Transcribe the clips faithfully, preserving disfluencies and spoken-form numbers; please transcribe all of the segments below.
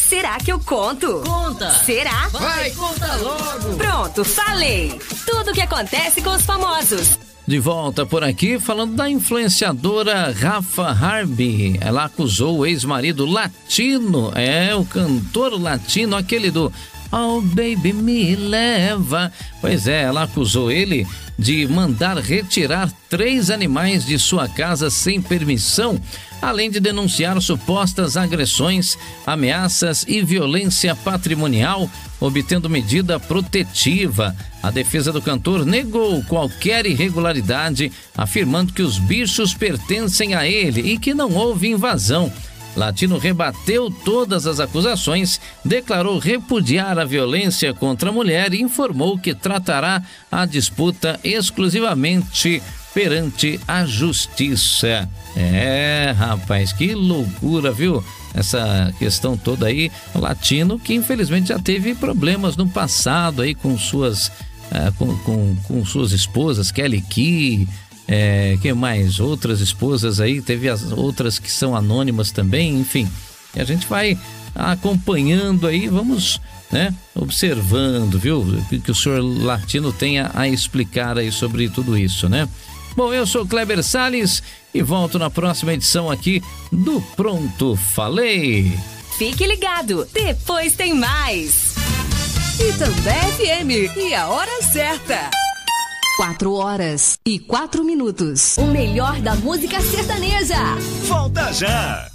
Será que eu conto? Conta! Será? Vai, conta logo! Pronto, falei! Tudo o que acontece com os famosos. De volta por aqui, falando da influenciadora Rafa Harby. Ela acusou o ex-marido latino, é, o cantor latino, aquele do Oh Baby Me Leva. Pois é, ela acusou ele de mandar retirar três animais de sua casa sem permissão, além de denunciar supostas agressões, ameaças e violência patrimonial, obtendo medida protetiva. A defesa do cantor negou qualquer irregularidade, afirmando que os bichos pertencem a ele e que não houve invasão. Latino rebateu todas as acusações, declarou repudiar a violência contra a mulher e informou que tratará a disputa exclusivamente perante a justiça. É, rapaz, que loucura, viu? Essa questão toda aí, o Latino que infelizmente já teve problemas no passado aí com suas, uh, com, com, com suas esposas, Kelly Key, é, que mais? Outras esposas aí, teve as outras que são anônimas também, enfim. E a gente vai acompanhando aí, vamos, né, observando, viu? Que, que o senhor Latino tenha a explicar aí sobre tudo isso, né? Bom, eu sou Kleber Salles e volto na próxima edição aqui do Pronto Falei. Fique ligado, depois tem mais. Itambé F M e a hora certa. Quatro horas e quatro minutos. O melhor da música sertaneja. Volta já!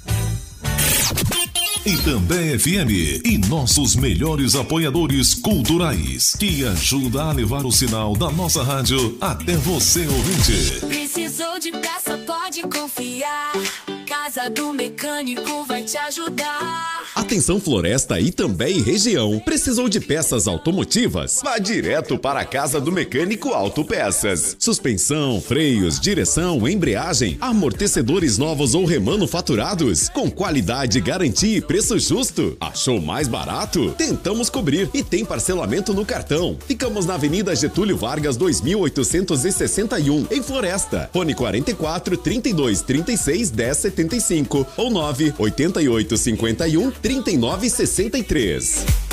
Itambé F M e nossos melhores apoiadores culturais, que ajuda a levar o sinal da nossa rádio até você, ouvinte. Precisou de peça, pode confiar. Casa do Mecânico vai te ajudar. Atenção Floresta, Itambé e região. Precisou de peças automotivas? Vá direto para a Casa do Mecânico Autopeças. Suspensão, freios, direção, embreagem, amortecedores novos ou remanufaturados, com qualidade, garantia e preço justo. Achou mais barato? Tentamos cobrir e tem parcelamento no cartão. Ficamos na Avenida Getúlio Vargas dois mil oitocentos e sessenta e um, em Floresta. Fone quarenta e quatro, trinta e dois, trinta e seis, dez, setenta e cinco ou nove oito oito cinquenta e um, trinta e nove sessenta e três.